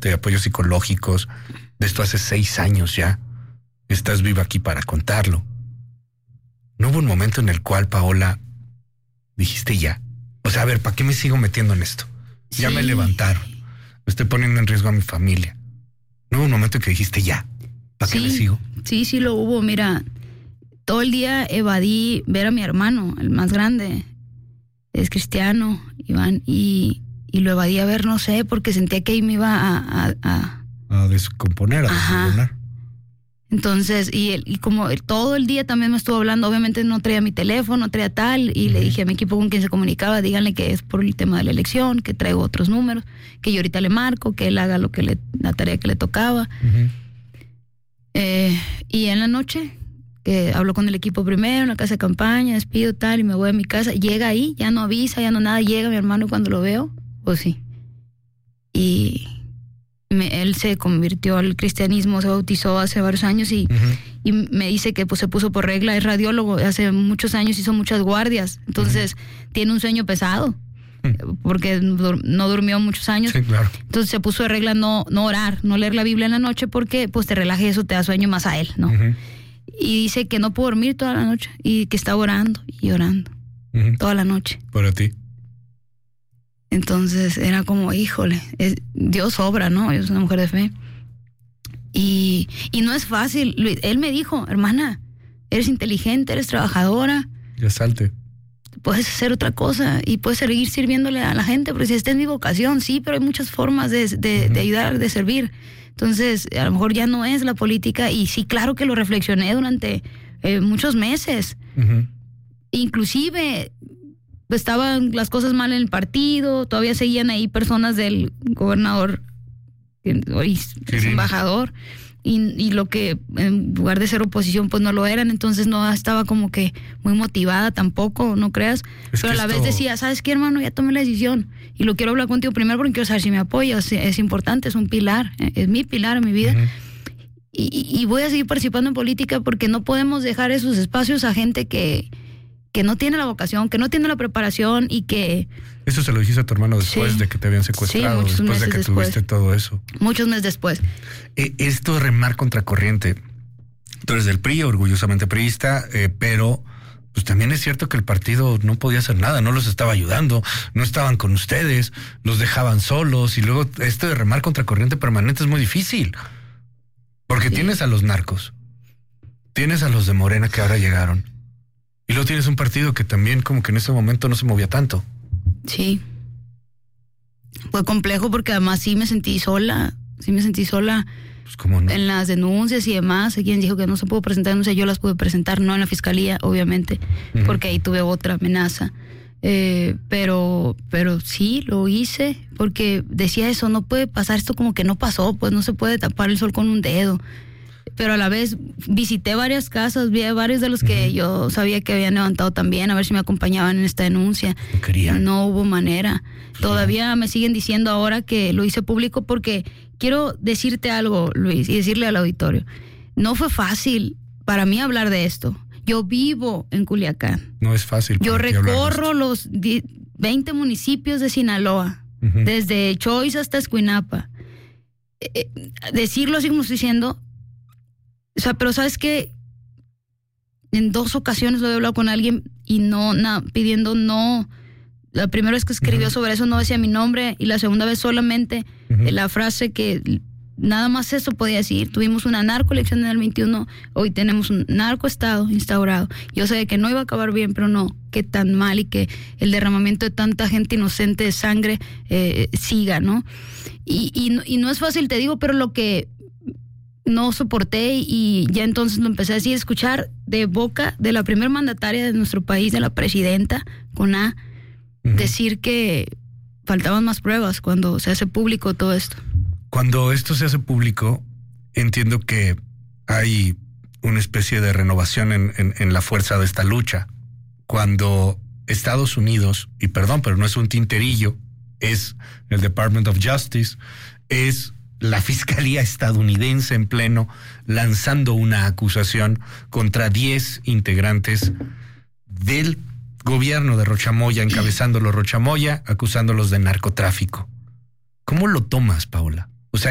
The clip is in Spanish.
soporte, apoyos psicológicos. De esto hace 6 años ya. Estás viva aquí para contarlo. ¿No hubo un momento en el cual, Paola, dijiste ya? O sea, a ver, ¿para qué me sigo metiendo en esto? Ya me levantaron. Me estoy poniendo en riesgo a mi familia. ¿No hubo un momento en que dijiste ya? ¿Para qué me sigo? Sí lo hubo. Mira, todo el día evadí ver a mi hermano, el más grande. Es cristiano, Iván, y lo evadí a ver, no sé, porque sentía que ahí me iba a descomponer, a desmoronar. Entonces, y como todo el día también me estuvo hablando, obviamente no traía mi teléfono, no traía tal, y le dije a mi equipo con quien se comunicaba, díganle que es por el tema de la elección, que traigo otros números, que yo ahorita le marco, que él haga la tarea que le tocaba. Y en la noche, que hablo con el equipo primero, en la casa de campaña, despido tal, y me voy a mi casa, llega ahí, ya no avisa, ya no nada, llega mi hermano cuando lo veo, pues sí. Y él se convirtió al cristianismo, se bautizó hace varios años y me dice que pues se puso por regla, es radiólogo, hace muchos años hizo muchas guardias, entonces tiene un sueño pesado, porque no durmió muchos años. Sí, claro. Entonces se puso de regla no orar, no leer la Biblia en la noche porque pues te relaja y eso te da sueño más a él, ¿no? Y dice que no pudo dormir toda la noche y que está orando y orando toda la noche. Por ti. Entonces era como, híjole, Dios obra, ¿no? Yo soy una mujer de fe. Y no es fácil. Él me dijo, hermana, eres inteligente, eres trabajadora. Ya salte. Puedes hacer otra cosa y puedes seguir sirviéndole a la gente, porque si esta es mi vocación, sí, pero hay muchas formas de ayudar, de servir. Entonces, a lo mejor ya no es la política, y sí, claro que lo reflexioné durante muchos meses. Inclusive estaban las cosas mal en el partido, todavía seguían ahí personas del gobernador, hoy es embajador, y lo que en lugar de ser oposición pues no lo eran, entonces no estaba como que muy motivada tampoco, no creas, pero a la vez decía, ¿sabes qué, hermano? Ya tomé la decisión y lo quiero hablar contigo primero porque quiero saber si me apoyas, es importante, es un pilar, es mi pilar en mi vida. Y voy a seguir participando en política porque no podemos dejar esos espacios a gente que no tiene la vocación, que no tiene la preparación y que... Eso se lo dijiste a tu hermano después de que te habían secuestrado, después de que tuviste todo eso. Muchos meses después. Esto de remar contracorriente. Tú eres del PRI, orgullosamente priista, pero pues también es cierto que el partido no podía hacer nada, no los estaba ayudando, no estaban con ustedes, los dejaban solos, y luego esto de remar contracorriente permanente es muy difícil. Porque tienes a los narcos, tienes a los de Morena que ahora llegaron, y luego tienes un partido que también como que en ese momento no se movía tanto. Sí. Fue complejo porque además sí me sentí sola. Pues ¿cómo no? En las denuncias y demás. Quien dijo que no se pudo presentar denuncias, yo las pude presentar, no en la fiscalía, obviamente, porque ahí tuve otra amenaza. Pero sí, lo hice porque decía eso, no puede pasar esto como que no pasó, pues no se puede tapar el sol con un dedo. Pero a la vez visité varias casas, vi a varios de los que yo sabía que habían levantado también, a ver si me acompañaban en esta denuncia. No hubo manera. Todavía me siguen diciendo ahora que lo hice público porque quiero decirte algo, Luis, y decirle al auditorio. No fue fácil para mí hablar de esto. Yo vivo en Culiacán. No es fácil. Yo recorro los 20 municipios de Sinaloa, desde Choix hasta Escuinapa. Decirlo así como estoy diciendo... O sea, pero ¿sabes qué? En 2 ocasiones lo he hablado con alguien y pidiendo no. La primera vez que escribió sobre eso no decía mi nombre, y la segunda vez solamente la frase que nada más eso podía decir. Tuvimos una narcoelección en el 21, hoy tenemos un narcoestado instaurado. Yo sabía que no iba a acabar bien, pero no, que tan mal, y que el derramamiento de tanta gente inocente de sangre siga, ¿no? Y no es fácil, te digo, pero lo que no soporté, y ya entonces lo empecé a decir, escuchar de boca de la primer mandataria de nuestro país, de la presidenta, con A, decir que faltaban más pruebas cuando se hace público todo esto. Cuando esto se hace público, entiendo que hay una especie de renovación en la fuerza de esta lucha. Cuando Estados Unidos, y perdón, pero no es un tinterillo, es el Department of Justice, es la Fiscalía estadounidense en pleno, lanzando una acusación contra 10 integrantes del gobierno de Rocha Moya, encabezándolo Rocha Moya, acusándolos de narcotráfico. ¿Cómo lo tomas, Paola?